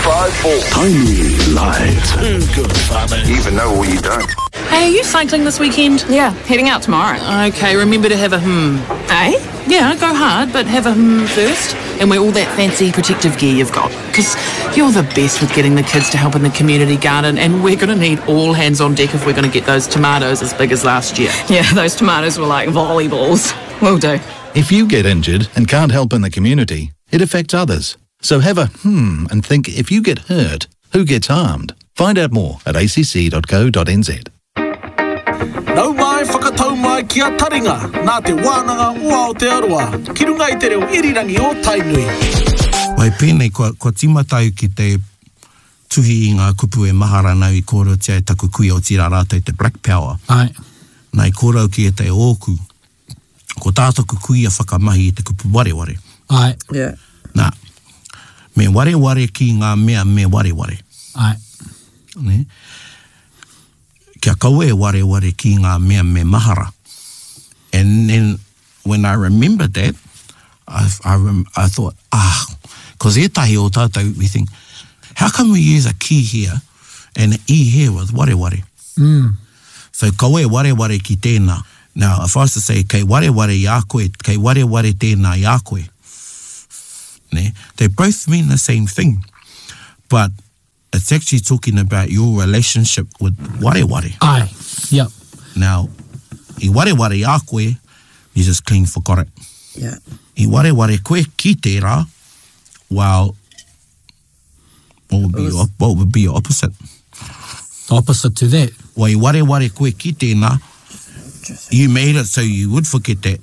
5-4. Timely live. Good fun. Even know all you don't. Hey, are you cycling this weekend? Yeah, heading out tomorrow. Okay, remember to have a Eh? Yeah, go hard, but have a first. And wear all that fancy protective gear you've got. Because you're the best with getting the kids to help in the community garden, and we're going to need all hands on deck if we're going to get those tomatoes as big as last year. Yeah, those tomatoes were like volleyballs. Will do. If you get injured and can't help in the community, it affects others. So have a and think, if you get hurt, who gets harmed? Find out more at acc.co.nz. Nau mai whakatau mai ki a taringa, nā te wānanga ua o te aroa, ki runga I te reo irirangi o Tainui. Wai pēnei, kua timatau ki te tuhi I ngā kupu e mahara nau I kōrau tia e taku kui o tira rātou te Black Power. Ai. Nai kōrau ki e te ōku. Ko tātoku kui a whakamahi I te kupu wareware. Ai. Yeah. Nā, me wareware ki ngā mea me wareware. Ai. Ne? Kia kaue wareware ki ngā mea me mahara. And then when I remembered that, I thought, because e tahi o tātou, we think, how can we use a ki here and an I here with wareware? So kaue wareware ki tēnā. Now, if I was to say, kei wareware I a koe, kei wareware tēnā I a koe, ne? They both mean the same thing. But it's actually talking about your relationship with wareware. Ai. Yep. Now, I wareware I koe, you just clean forgot it. Yeah. I wareware koe ki tērā, well, what would be your opposite? The opposite to that. Well, I wareware koe ki tēnā, you made it so you would forget that.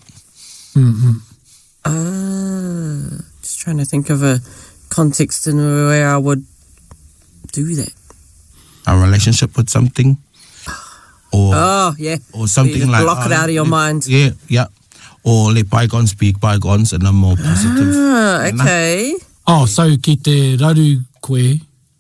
Just trying to think of a context in where I would do that. A relationship with something, or yeah, or something you like block it out of your mind. Yeah, or let bygones be bygones in a more positive. Okay. Oh, so ki te raru koe,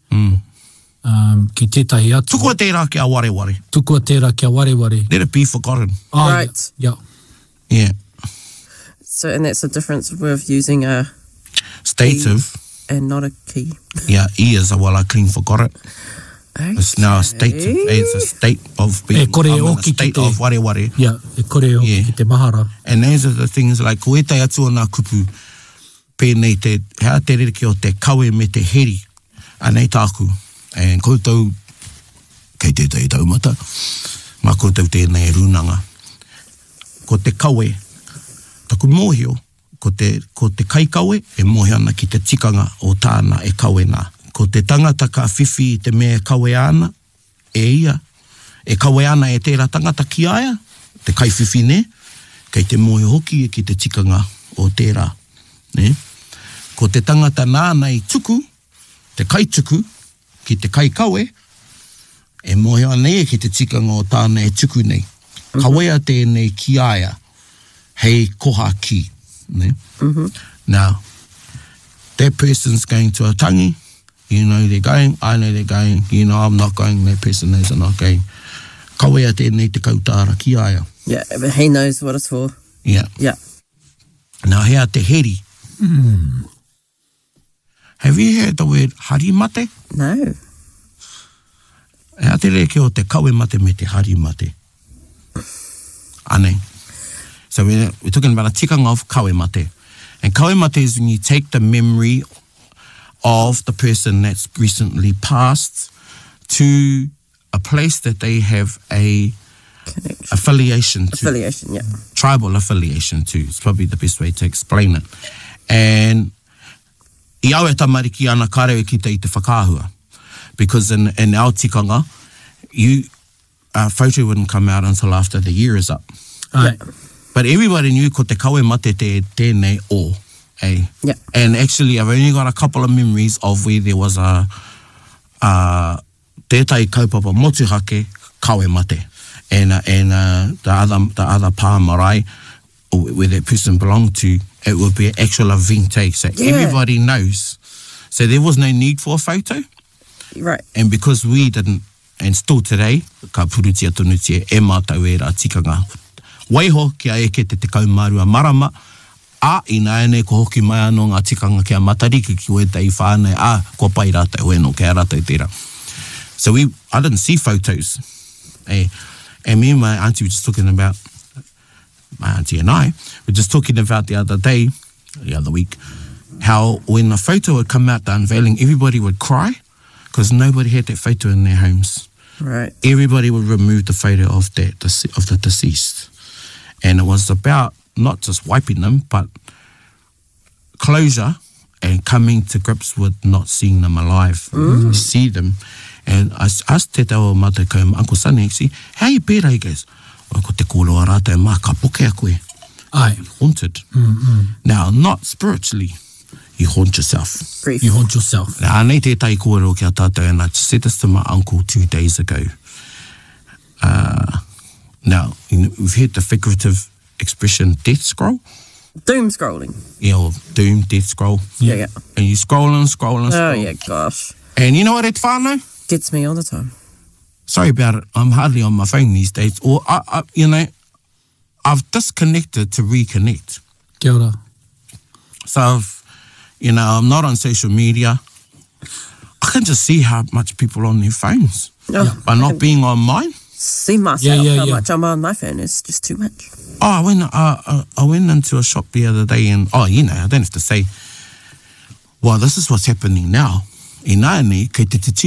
ki tētahi atu. Tukua tērā kia wareware. Tukua tērā kia wareware. Let it be forgotten. Oh, Right. Yeah. So, and that's the difference with using a Stative. and not a key. Yeah, I is a wala clean forgot it. Okay. It's now a state. It's a state of being. kore I'm in o a ki state te- of wareware. Yeah, e kore o ki te mahara. And those are the things like ko e tai atu o nā kupu pēnei te hea te rereki o te kawe me te heri anei tāku. And koutou kei tētai taumata mā koutou tēnei runanga. Ko te kawe taku mōhio ko te kaikawe e mohi ana ki te tikanga o tāna e kawe nā. Ko te tangata ka whiwhi I te mea kawe ana, e ia. E kawe ana e tērā tangata ki aia, te kai whiwhi ne, kei te mohi hoki e ki te tikanga o tērā. Ne? Ko te tangata nāna I tuku, te kai tuku, ki te kai kawe, e mohi ana e ki te tikanga o tāna e tuku nei. Kawea tēnei ki aia, hei koha ki. Ne? Now, that person's going to a tangi, you know they're going, I know they're going, you know I'm not going, that person knows I'm not going. Kawea tēnei te kautara ki aia. Yeah, but he knows what it's for. Yeah. Yeah. Now, hea te heri. Have you heard the word harimate? No. Hea te reke o te kawe mate me te harimate. Ane. So we're talking about a tikanga of kawe mate. And kawe mate is when you take the memory of the person that's recently passed to a place that they have a affiliation to. Affiliation, yeah. Tribal affiliation to. It's probably the best way to explain it. And I au e tamariki ana karewe ki te I te whakāhua. Because in our tikanga, a photo wouldn't come out until after the year is up. Right. But everybody knew ko te kawe mate te tēnei o. Eh? Yeah. And actually, I've only got a couple of memories of where there was a tētai kaupapa motuhake kawe mate. And the other pā marae, where that person belonged to, it would be an actual event. So everybody knows. So there was no need for a photo. Right. And because we didn't, and still today, ka purutia tonutia e mātau e rā tikanga. Waiho kia eke te kaumārua marama, ina ene ko hoki mai anō ngā tikanga kia matariki ki oe tei whānei, ko pai rata oe no, kia rata i tērā. So I didn't see photos. And me and my auntie were just talking about, my auntie and I were just talking about the other week, how when a photo would come out, the unveiling, everybody would cry because nobody had that photo in their homes. Right. Everybody would remove the photo of the deceased. And it was about not just wiping them, but closure and coming to grips with not seeing them alive. You see them. And I asked te tau mata ko Uncle Sonny, actually, how you pēra, he goes, ko te kōroa rata e mā, ka poke a koe. Ai. Haunted. Now, not spiritually, you haunt yourself. Grief. You haunt yourself. Now, anei te tai kōrero ki a tātou, and I said this to my uncle 2 days ago. Now, we've heard the figurative expression death scroll. Doom scrolling. Yeah, or doom, death scroll. Yeah. And you scrolling. Oh, yeah, gosh. And you know what, whānau? Gets me all the time. Sorry about it. I'm hardly on my phone these days. Or, I've disconnected to reconnect. Kia ora. So, I'm not on social media. I can just see how much people are on their phones. Oh, By not being on mine. See myself how yeah. much I'm on my phone. It's just too much. Oh, I went into a shop the other day and, I don't have to say, well, this is what's happening now. I nāne, kei te